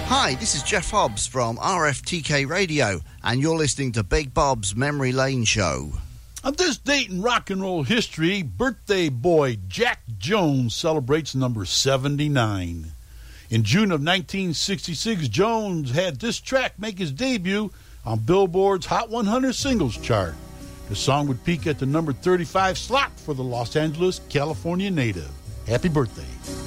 Hi, this is Jeff Hobbs from RFTK Radio, and you're listening to Big Bob's Memory Lane Show. On this date in rock and roll history, birthday boy Jack Jones celebrates number 79. In June of 1966, Jones had this track make his debut on Billboard's Hot 100 Singles chart. The song would peak at the number 35 slot for the Los Angeles, California native. Happy birthday.